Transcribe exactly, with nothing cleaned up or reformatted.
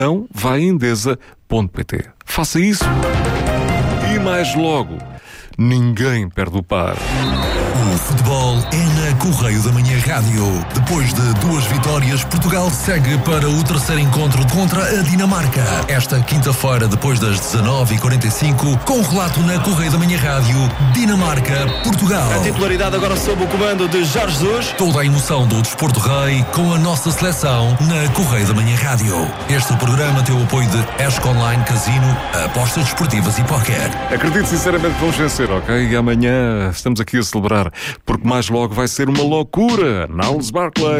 Então, vai a endesa ponto pt. Faça isso e mais logo, ninguém perde o par. O futebol é na Correio da Manhã Rádio. Depois de duas vitórias, Portugal segue para o terceiro encontro contra a Dinamarca. Esta quinta-feira, depois das dezanove e quarenta e cinco, com o relato na Correio da Manhã Rádio, Dinamarca-Portugal. A titularidade agora sob o comando de Jorge Jesus. Toda a emoção do Desporto Rei com a nossa seleção na Correio da Manhã Rádio. Este programa tem o apoio de Esco Online Casino, apostas desportivas e póquer. Acredito sinceramente que vamos vencer, ok? E amanhã estamos aqui a celebrar, porque mais logo vai ser uma loucura. Niles Barclay.